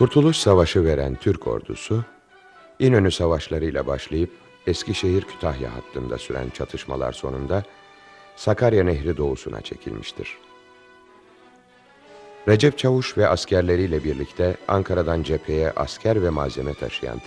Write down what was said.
Kurtuluş Savaşı veren Türk ordusu, İnönü savaşlarıyla başlayıp Eskişehir-Kütahya hattında süren çatışmalar sonunda Sakarya Nehri doğusuna çekilmiştir. Recep Çavuş ve askerleriyle birlikte Ankara'dan cepheye asker ve malzeme taşıyan